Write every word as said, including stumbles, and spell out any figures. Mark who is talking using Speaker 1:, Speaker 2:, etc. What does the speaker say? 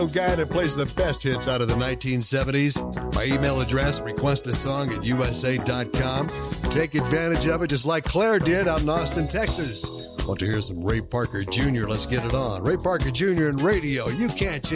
Speaker 1: guy that plays the best hits out of the nineteen seventies. My email address, request a song at U S A dot com. Take advantage of it just like Claire did out in Austin, Texas. Want to hear some Ray Parker Junior? Let's get it on. Ray Parker Junior and radio. You can't